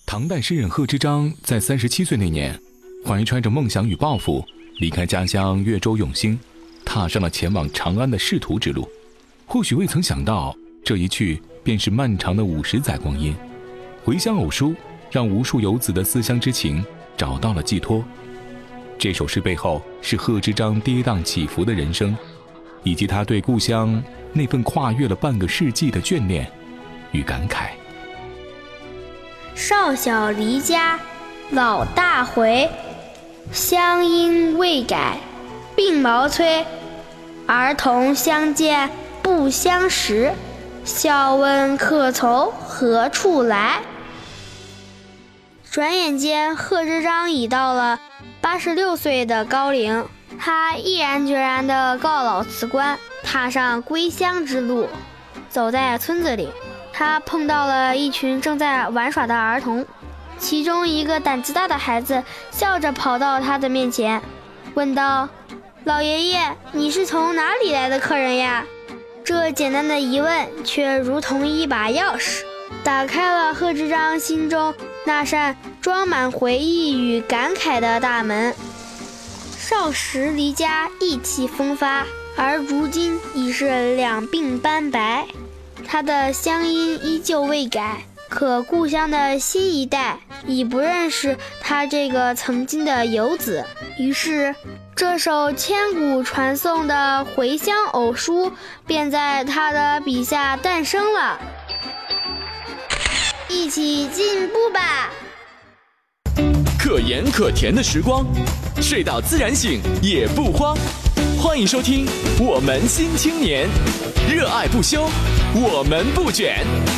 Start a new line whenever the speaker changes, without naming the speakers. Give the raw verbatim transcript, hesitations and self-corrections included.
唐代诗人贺知章在三十七岁那年，怀揣着梦想与抱负，离开家乡越州永兴，踏上了前往长安的仕途之路。或许未曾想到，这一去便是漫长的五十载光阴。回乡偶书让无数游子的思乡之情找到了寄托。这首诗背后是贺知章跌宕起伏的人生，以及他对故乡那份跨越了半个世纪的眷恋与感慨。
少小离家，老大回，乡音未改，鬓毛衰。儿童相见不相识，笑问客从何处来。转眼间，贺知章已到了八十六岁的高龄，他毅然决然地告老辞官，踏上归乡之路。走在村子里，他碰到了一群正在玩耍的儿童，其中一个胆子大的孩子笑着跑到他的面前，问道：老爷爷，你是从哪里来的客人呀？这简单的疑问却如同一把钥匙，打开了贺知章心中那扇装满回忆与感慨的大门。少时离家意气风发，而如今已是两鬓斑白。他的乡音依旧未改，可故乡的新一代已不认识他这个曾经的游子。于是这首千古传颂的回乡偶书便在他的笔下诞生了。一起进步吧！
可盐可甜的时光，睡到自然醒也不慌。欢迎收听《我们新青年》，热爱不休，我们不卷。